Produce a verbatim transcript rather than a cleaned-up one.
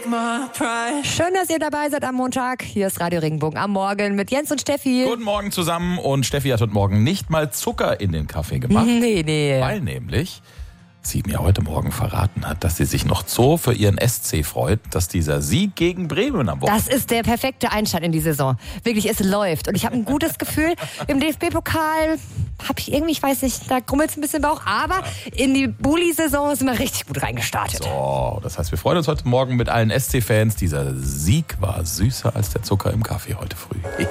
Schön, dass ihr dabei seid am Montag. Hier ist Radio Regenbogen am Morgen mit Jens und Steffi. Guten Morgen zusammen. Und Steffi hat heute Morgen nicht mal Zucker in den Kaffee gemacht. Nee, nee. Weil nämlich sie mir heute Morgen verraten hat, dass sie sich noch so für ihren S C freut, dass dieser Sieg gegen Bremen am Wochenende... Das ist der perfekte Einstand in die Saison. Wirklich, es läuft. Und ich habe ein gutes Gefühl. Im D F B-Pokal habe ich irgendwie, ich weiß nicht, da krummelt es ein bisschen Bauch. Aber in die Bulli-Saison sind wir richtig gut reingestartet. So, das heißt, wir freuen uns heute Morgen mit allen S C-Fans. Dieser Sieg war süßer als der Zucker im Kaffee heute früh.